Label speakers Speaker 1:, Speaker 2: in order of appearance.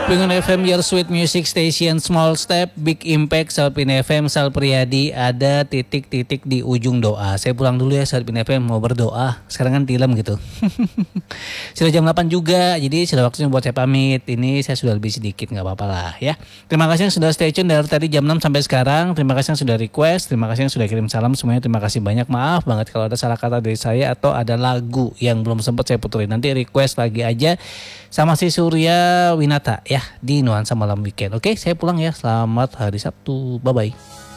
Speaker 1: Pengen FM Your Sweet Music Station, Small Step Big Impact, Salpin FM, Sal Priadi. Ada titik-titik di ujung doa. Saya pulang dulu ya Salpin FM, mau berdoa. Sekarang kan tilam gitu. Sudah jam 8 juga, jadi sudah waktunya buat saya pamit. Ini saya sudah lebih sedikit, gak apa-apa lah ya. Terima kasih yang sudah stay tune dari tadi jam 6 sampai sekarang. Terima kasih yang sudah request, terima kasih yang sudah kirim salam semuanya. Terima kasih banyak, maaf banget kalau ada salah kata dari saya atau ada lagu yang belum sempat saya puterin. Nanti request lagi aja sama si Surya Winata ya di Nuansa Malam Weekend. Oke, saya pulang ya. Selamat hari Sabtu. Bye-bye.